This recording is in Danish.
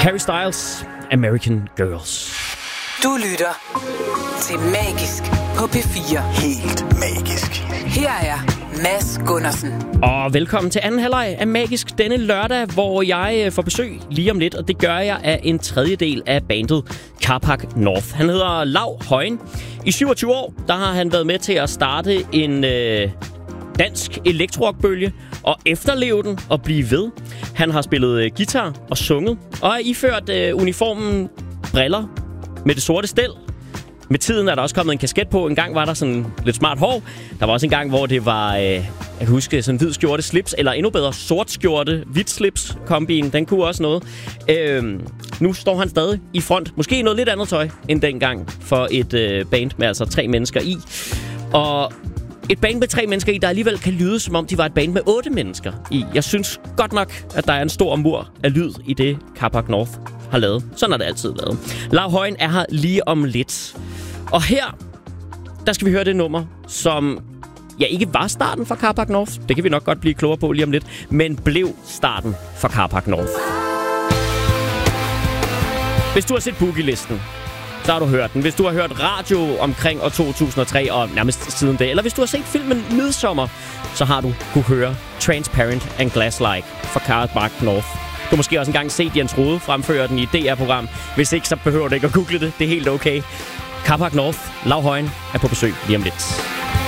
Harry Styles, American Girls. Du lytter til Magisk på P4. Helt magisk. Her er Mads Gundersen. Og velkommen til anden halvleg af Magisk denne lørdag, hvor jeg får besøg lige om lidt, og det gør jeg af en tredjedel af bandet Carpark North. Han hedder Lau Højen. I 27 år, der har han været med til at starte en dansk elektrorockbølge og efterleve den og blive ved. Han har spillet guitar og sunget, og har iført uniformen briller med det sorte stel. Med tiden er der også kommet en kasket på. En gang var der sådan lidt smart hår. Der var også en gang, hvor det var, jeg kan huske, sådan hvid skjorte slips, eller endnu bedre, sort skjorte, hvidt slips kombien. Den kunne også noget. Nu står han stadig i front. Måske noget lidt andet tøj end dengang for et band med altså 3 mennesker i. Og et band med 3 mennesker i, der alligevel kan lyde, som om de var et band med 8 mennesker i. Jeg synes godt nok, at der er en stor mur af lyd i det, Carpark North har lavet. Sådan har det altid været. Lau Højen er her lige om lidt. Og her, der skal vi høre det nummer, som ikke var starten for Carpark North. Det kan vi nok godt blive klogere på lige om lidt. Men blev starten for Carpark North. Hvis du har set Boogie-listen, så har du hørt den. Hvis du har hørt radio omkring år 2003 og nærmest siden det, eller hvis du har set filmen Midsommar, så har du kunne høre Transparent and Glass-like for Carpark North. Du har måske også engang set Jens Rode fremføre den i DR-program. Hvis ikke, så behøver du ikke at google det. Det er helt okay. Carpark North, Lau Højen, er på besøg lige om lidt.